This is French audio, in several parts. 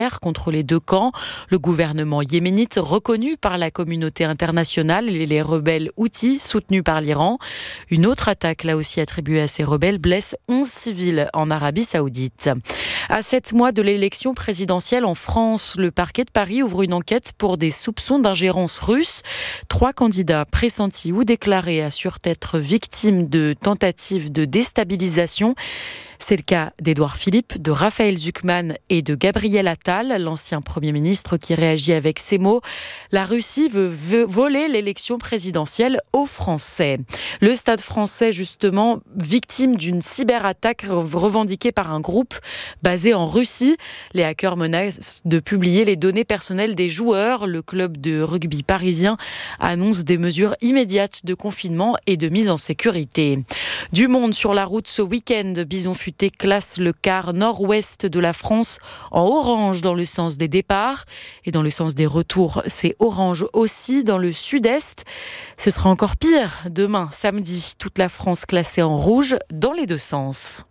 contre les deux camps. Le gouvernement yéménite reconnu par la communauté internationale et les rebelles houthis soutenus par l'Iran. Une autre attaque, là aussi attribuée à ces rebelles, blesse 11 civils en Arabie Saoudite. À 7 mois de l'élection présidentielle en France, le parquet de Paris ouvre une enquête pour des soupçons d'ingérence russe. 3 candidats pressentis ou déclarés assurent être victimes de tentatives de déstabilisation. C'est le cas d'Édouard Philippe, de Raphaël Zucman et de Gabriel Attal, l'ancien Premier ministre qui réagit avec ces mots. La Russie veut voler l'élection présidentielle aux Français. Le Stade français, justement, victime d'une cyberattaque revendiquée par un groupe basé en Russie. Les hackers menacent de publier les données personnelles des joueurs. Le club de rugby parisien annonce des mesures immédiates de confinement et de mise en sécurité. Du monde sur la route ce week-end, Bison Futé classe le quart nord-ouest de la France en orange dans le sens des départs et dans le sens des retours, c'est orange aussi dans le sud-est. Ce sera encore pire demain, samedi, toute la France classée en rouge dans les deux sens.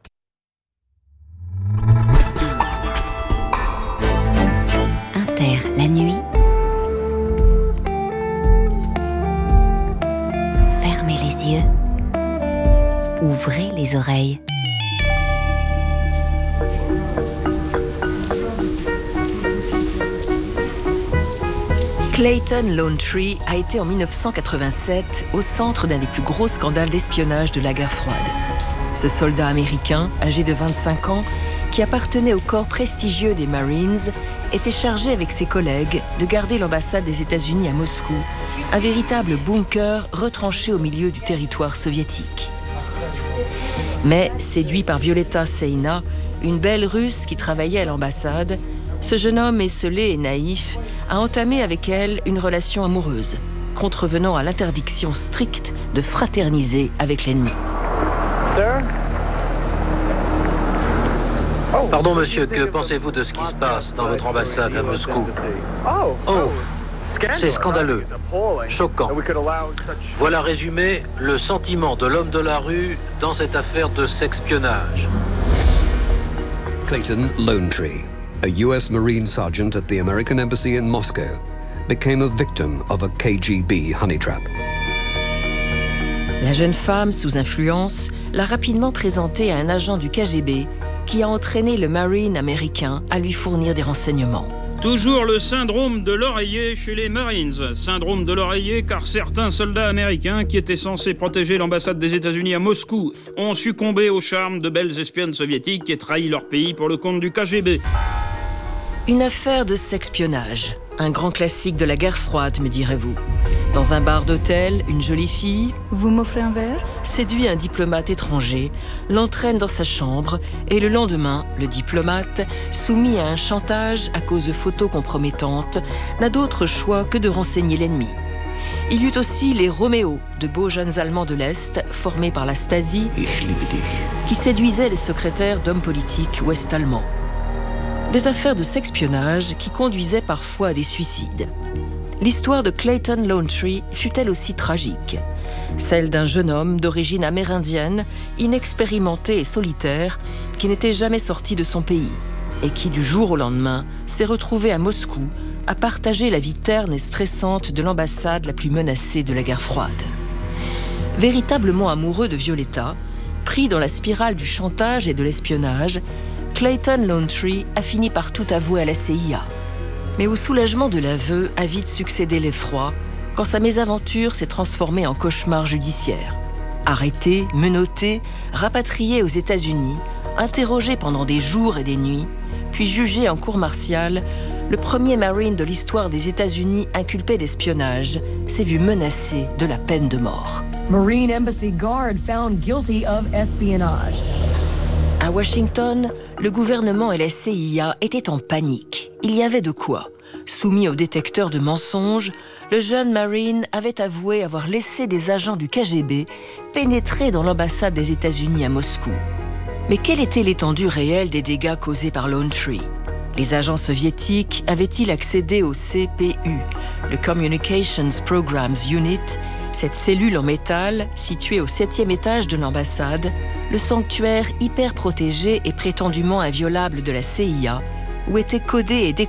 Inter, la nuit. Fermez les yeux. Ouvrez les oreilles. Clayton Lonetree a été en 1987 au centre d'un des plus gros scandales d'espionnage de la guerre froide. Ce soldat américain, âgé de 25 ans, qui appartenait au corps prestigieux des Marines, était chargé avec ses collègues de garder l'ambassade des États-Unis à Moscou, un véritable bunker retranché au milieu du territoire soviétique. Mais, séduit par Violetta Seina, une belle Russe qui travaillait à l'ambassade, ce jeune homme esseulé et naïf a entamé avec elle une relation amoureuse, contrevenant à l'interdiction stricte de fraterniser avec l'ennemi. Pardon monsieur, que pensez-vous de ce qui se passe dans votre ambassade à Moscou? Oh, c'est scandaleux, choquant. Voilà résumé le sentiment de l'homme de la rue dans cette affaire de sexpionnage. Clayton Lonetree, a US Marine sergeant at the American Embassy in Moscow, became a victim of a KGB honey trap. La jeune femme, sous influence, l'a rapidement présenté à un agent du KGB qui a entraîné le Marine américain à lui fournir des renseignements. Toujours le syndrome de l'oreiller chez les Marines. Syndrome de l'oreiller car certains soldats américains qui étaient censés protéger l'ambassade des États-Unis à Moscou ont succombé au charme de belles espionnes soviétiques et trahi leur pays pour le compte du KGB. Une affaire de sexpionnage, un grand classique de la guerre froide, me direz-vous. Dans un bar d'hôtel, une jolie fille, vous m'offrez un verre, séduit un diplomate étranger, l'entraîne dans sa chambre et le lendemain, le diplomate, soumis à un chantage à cause de photos compromettantes, n'a d'autre choix que de renseigner l'ennemi. Il y eut aussi les Roméo, de beaux jeunes Allemands de l'Est, formés par la Stasi, qui séduisaient les secrétaires d'hommes politiques ouest-allemands. Des affaires de sexpionnage qui conduisaient parfois à des suicides. L'histoire de Clayton Lonetree fut elle aussi tragique. Celle d'un jeune homme d'origine amérindienne, inexpérimenté et solitaire, qui n'était jamais sorti de son pays et qui, du jour au lendemain, s'est retrouvé à Moscou à partager la vie terne et stressante de l'ambassade la plus menacée de la guerre froide. Véritablement amoureux de Violetta, pris dans la spirale du chantage et de l'espionnage, Clayton Lonetree a fini par tout avouer à la CIA. Mais au soulagement de l'aveu a vite succédé l'effroi quand sa mésaventure s'est transformée en cauchemar judiciaire. Arrêté, menotté, rapatrié aux États-Unis, interrogé pendant des jours et des nuits, puis jugé en cour martiale, le premier Marine de l'histoire des États-Unis inculpé d'espionnage s'est vu menacé de la peine de mort. Marine Embassy Guard found guilty of espionage. À Washington, le gouvernement et la CIA étaient en panique. Il y avait de quoi. Soumis au détecteur de mensonges, le jeune Marine avait avoué avoir laissé des agents du KGB pénétrer dans l'ambassade des États-Unis à Moscou. Mais quelle était l'étendue réelle des dégâts causés par Lonetree? Les agents soviétiques avaient-ils accédé au CPU, le Communications Programs Unit, cette cellule en métal située au 7e étage de l'ambassade, le sanctuaire hyper protégé et prétendument inviolable de la CIA, où étaient codés et